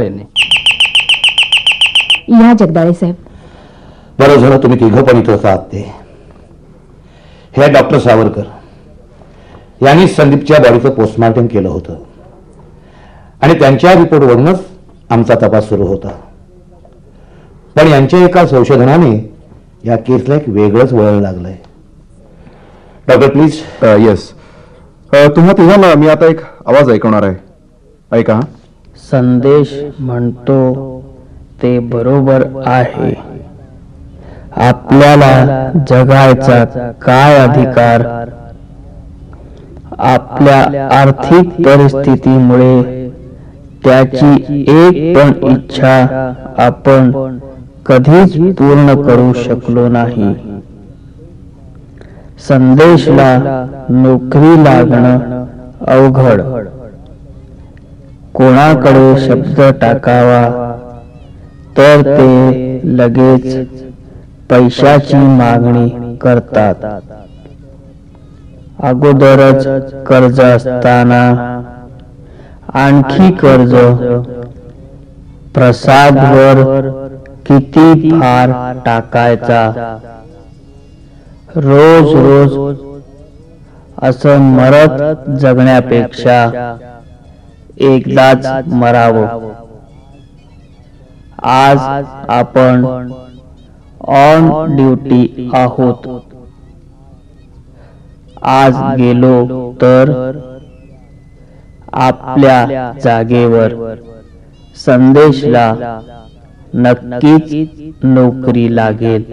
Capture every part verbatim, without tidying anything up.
या जगदाळे साहेब. बरं झालं तुम्ही तिघं पण इथंच आहात. ते हे डॉक्टर सावरकर यांनी संदीपच्या बॉडीचं पोस्टमॉर्टम केलं होतं आणि त्यांच्या रिपोर्टवरूनच आमचा तपास सुरू होता. पण यांच्या एका संशोधनाने या केसला एक वेगळंच वळण लागलंय. Doctor please. येस, तुम्हा तिघांना मी आता एक आवाज ऐकवणार आहे. ऐका. संदेश म्हणतो ते बरोबर आहे. आपल्याला जगायचा काय अधिकार? आपल्या आर्थिक परिस्थितीमुळे त्याची एक पण इच्छा आपण कधीच पूर्ण करू शकलो नाही. संदेशला नोकरी लागणं अवघड. कोणाकडे शब्द टाकावा तर ते लगेच पैशाची मागणी करतात. अगोदरच कर्ज असताना आणखी कर्ज. प्रसादवर किती भार टाकायचा? रोज रोज असं मरत जगण्यापेक्षा एकदाच मरावं. आज आपण ऑन ड्युटी आहोत. आज गेलो तर आपल्या जागेवर संदेशला नक्कीच नोकरी लागेल.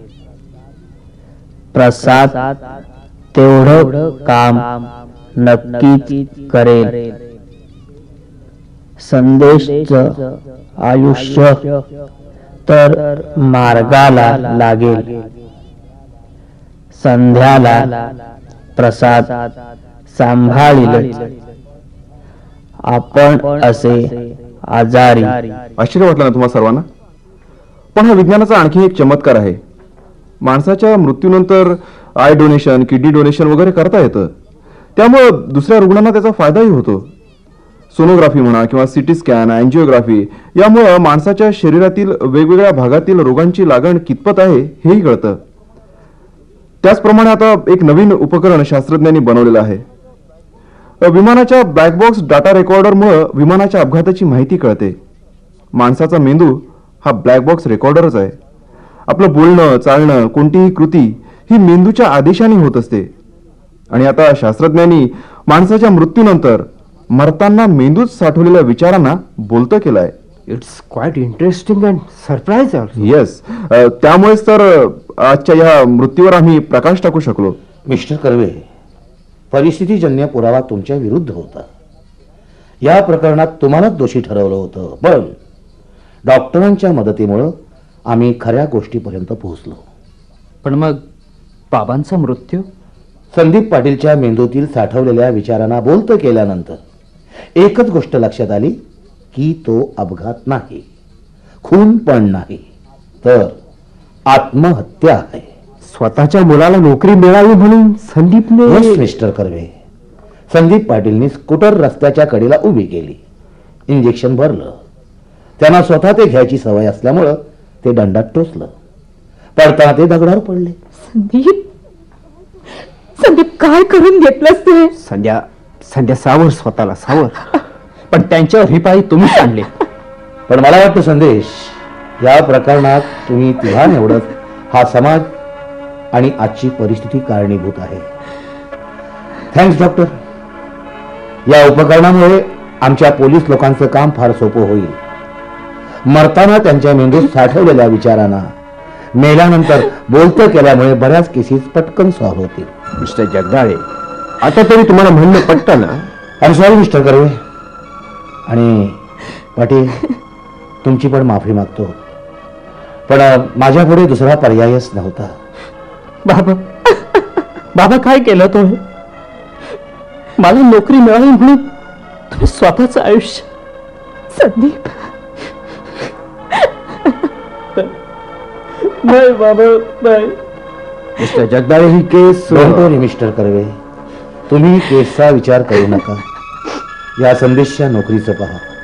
प्रसाद तेवढं काम नक्कीच करेल. संदेशचं आयुष्य तर मार्गाला लागेल. संध्याला प्रसाद सांभाळील. आपण असे आजारी. आश्चर्य वाटलं ना तुम्हा सर्वांना? पण हा विज्ञानाचा आणखी एक चमत्कार आहे. माणसाच्या मृत्यूनंतर आय डोनेशन, किडनी डोनेशन वगैरे करता येतं. त्यामुळं दुसऱ्या रुग्णांना त्याचा फायदाही होतो. सोनोग्राफी म्हणा किंवा सिटी स्कॅन, अँजिओग्राफी यामुळं माणसाच्या शरीरातील वेगवेगळ्या भागातील रोगांची लागण कितपत आहे हेही कळतं. त्याचप्रमाणे आता एक नवीन उपकरण शास्त्रज्ञांनी बनवलेलं आहे. विमानाच्या ब्लॅक बॉक्स डाटा रेकॉर्डरमुळे विमानाच्या अपघाताची माहिती कळते. माणसाचा मेंदू हा ब्लॅक बॉक्स रेकॉर्डरच आहे. आपलं बोलणं, चालणं, कोणतीही कृती ही मेंदूच्या आदेशाने होत असते. आणि आता शास्त्रज्ञांनी माणसाच्या मृत्यूनंतर मरताना मेंदूत साठवलेल्या विचारांना बोलतं केलंय. It's quite interesting and surprise. Yes, त्यामुळेच तर आजच्या या मृत्यूवर आम्ही प्रकाश टाकू शकलो. मिस्टर कर्वे, परिस्थितीजन्य पुरावा तुमच्या विरुद्ध होता. या प्रकरणात तुम्हालाच दोषी ठरवलं होतं. पण डॉक्टरांच्या मदतीमुळे आम्ही खऱ्या गोष्टीपर्यंत पोहोचलो. पण मग बाबांचा मृत्यू? संदीप पाटीलच्या मेंदूतील साठवलेल्या विचारांना बोलतं केल्यानंतर एकच गोष्ट लक्षात आली की तो अपघात नाही, खून पण नाही, तर आत्महत्या आहे. स्वतःच्या मुलाला नोकरी मिळावी म्हणून संदीपने. Yes mister Karve, Sandeep पाटीलनी scooter रस्त्याच्या कडेला उभी केली. इंजेक्शन भरलं. त्यांना स्वतः ते घ्यायची सवय असल्यामुळं ते दंडात टोचलं. पडताना ते दगडावर पडले. संदीप, संदीप काय करून घेतलंस ते? संध्या संध्या सावर, स्वतःला सावर. पण त्यांच्यावर ही पाळी तुम्हीच आणली. पण मला वाटतं संदेश, या प्रकरणात तुम्ही तिघां एवढंच हा समाज आणि आजची परिस्थिती कारणीभूत आहे. Thanks doctor. या उपकरणामुळे आमच्या पोलीस लोकांचं काम फार सोपं होईल. मरताना त्यांच्या मेंदूत साठवलेल्या विचारांना मेल्यानंतर बोलतं केल्यामुळे बऱ्याच केसेस पटकन सॉल्व्ह होतील. मिस्टर जगदाळे, आता तरी तुम्हाला म्हणणं पटतं ना? I am sorry mister Karve. आणि पाटील, तुमची पण माफी मागतो. पण माझ्या पुढे दुसरा पर्यायच नव्हता. बाबा, बाबा काय केलं तो? मला नोकरी मिळाली म्हणून तुम्ही स्वतःचं आयुष्य. संदीप, नाही बाबा, नाही. मिस्टर जगदाळे, ही केस मिस्टर कर्वे, तुम्ही केसचा विचार करू नका. या संदेशच्या नोकरीचं पहा.